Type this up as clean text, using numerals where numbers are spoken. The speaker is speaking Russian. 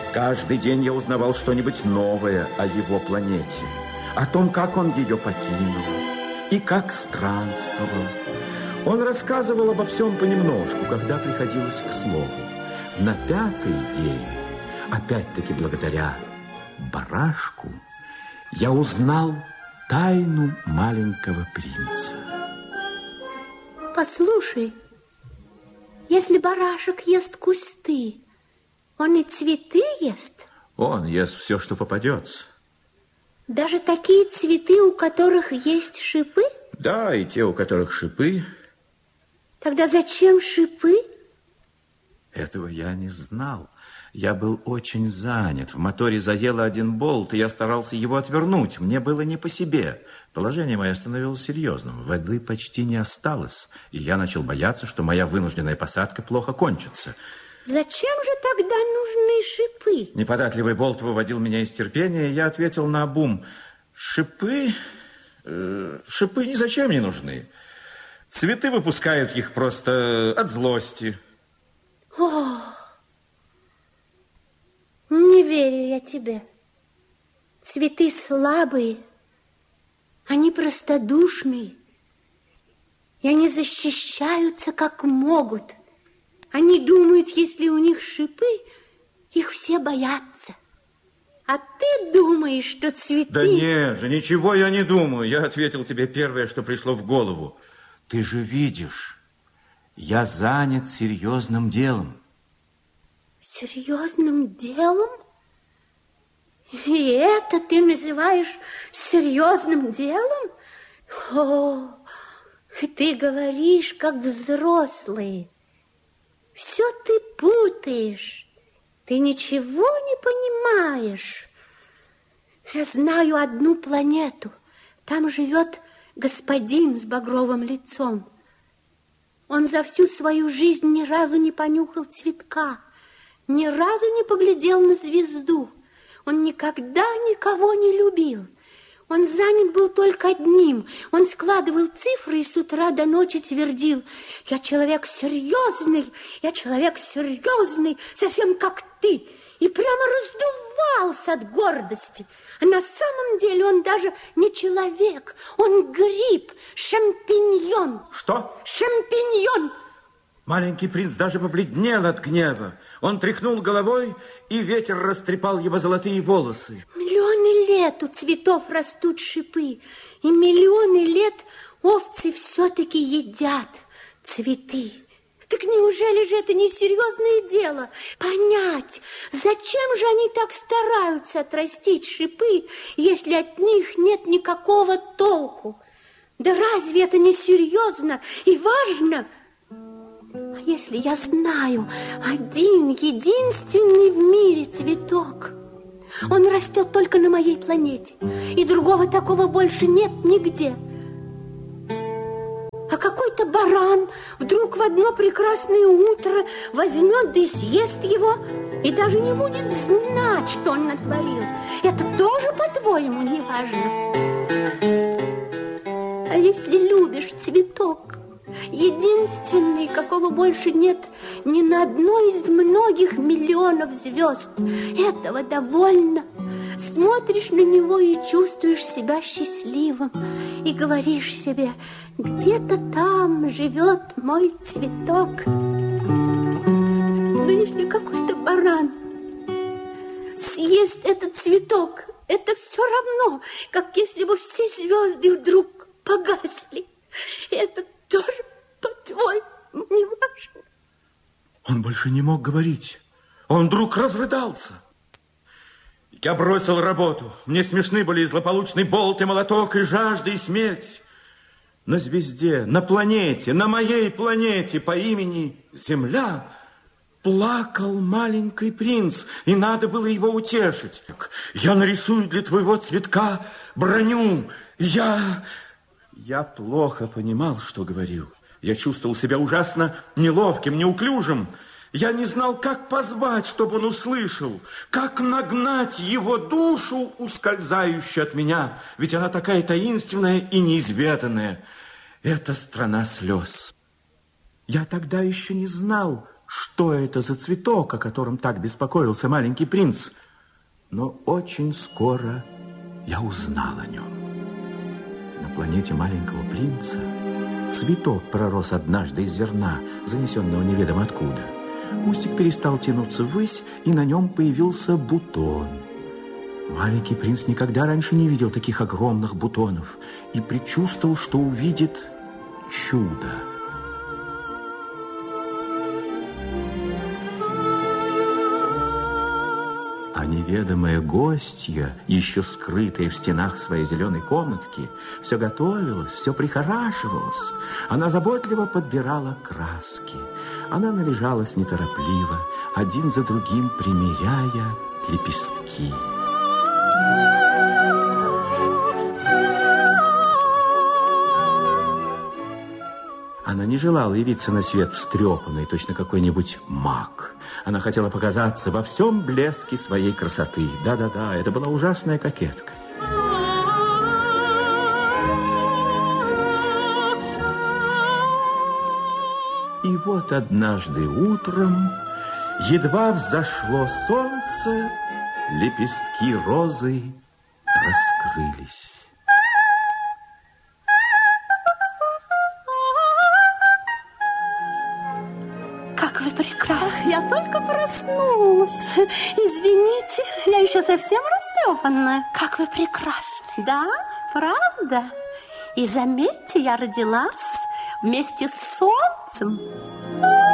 Каждый день я узнавал что-нибудь новое о его планете, о том, как он ее покинул и как странствовал. Он рассказывал обо всем понемножку, когда приходилось к слову. На 5-й день, опять-таки благодаря барашку, я узнал тайну маленького принца. Послушай, если барашек ест кусты, он и цветы ест? Он ест все, что попадется. Даже такие цветы, у которых есть шипы? Да, и те, у которых шипы. Тогда зачем шипы? Этого я не знал. Я был очень занят. В моторе заело один болт, и я старался его отвернуть. Мне было не по себе. Положение мое становилось серьезным. Воды почти не осталось, и я начал бояться, что моя вынужденная посадка плохо кончится. Зачем же тогда нужны шипы? Неподатливый болт выводил меня из терпения, и я ответил наобум: шипы ни зачем не нужны. Цветы выпускают их просто от злости. О, не верю я тебе. Цветы слабые, они простодушные, и они защищаются как могут. Они думают, если у них шипы, их все боятся. А ты думаешь, что цветы... Да нет же, ничего я не думаю. Я ответил тебе первое, что пришло в голову. Ты же видишь, я занят серьезным делом. Серьезным делом? И это ты называешь серьезным делом? О, ты говоришь, как взрослый. Все ты путаешь. Ты ничего не понимаешь. Я знаю одну планету. Там живет господин с багровым лицом. Он за всю свою жизнь ни разу не понюхал цветка, ни разу не поглядел на звезду. Он никогда никого не любил. Он занят был только одним. Он складывал цифры и с утра до ночи твердил: я человек серьезный, совсем как ты. И прямо раздувался от гордости. А на самом деле он даже не человек, он гриб, шампиньон. Что? Шампиньон. Маленький принц даже побледнел от гнева. Он тряхнул головой, и ветер растрепал его золотые волосы. Миллионы лет у цветов растут шипы, и миллионы лет овцы все-таки едят цветы. Так неужели же это не серьезное дело? Понять, зачем же они так стараются отрастить шипы, если от них нет никакого толку? Да разве это не серьезно и важно? А если я знаю один единственный в мире цветок? Он растет только на моей планете, и другого такого больше нет нигде. А какой-то баран вдруг в одно прекрасное утро возьмет да и съест его, и даже не будет знать, что он натворил. Это тоже, по-твоему, не важно? А если любишь цветок, единственный, какого больше нет ни на одной из многих миллионов звезд, этого довольно. Смотришь на него и чувствуешь себя счастливым, и говоришь себе: где-то там живет мой цветок. Но если какой-то баран съест этот цветок, это все равно, как если бы все звезды вдруг погасли. Это тоже, по-твоему, не важно? Он больше не мог говорить. Он вдруг разрыдался. Я бросил работу. Мне смешны были и злополучный болт, и молоток, и жажда, и смерть. На звезде, на планете, на моей планете по имени Земля плакал маленький принц, и надо было его утешить. Я нарисую для твоего цветка броню. Я плохо понимал, что говорил. Я чувствовал себя ужасно неловким, неуклюжим. Я не знал, как позвать, чтобы он услышал, как нагнать его душу, ускользающую от меня, ведь она такая таинственная и неизведанная. Это страна слез. Я тогда еще не знал, что это за цветок, о котором так беспокоился маленький принц. Но очень скоро я узнал о нем. На планете маленького принца цветок пророс однажды из зерна, занесенного неведомо откуда. Кустик перестал тянуться ввысь, и на нем появился бутон. Маленький принц никогда раньше не видел таких огромных бутонов и предчувствовал, что увидит чудо. А неведомая гостья, еще скрытая в стенах своей зеленой комнатки, все готовилась, все прихорашивалась. Она заботливо подбирала краски. Она наряжалась неторопливо, один за другим примеряя лепестки. Она не желала явиться на свет встрепанной, точно какой-нибудь маг. Она хотела показаться во всем блеске своей красоты. Да-да-да, это была ужасная кокетка. И вот однажды утром, едва взошло солнце, лепестки розы раскрылись. Как вы прекрасны. Я только проснулась. Извините, я еще совсем растрепанная. Как вы прекрасны. Да, правда. И заметьте, я родилась вместе с солнцем.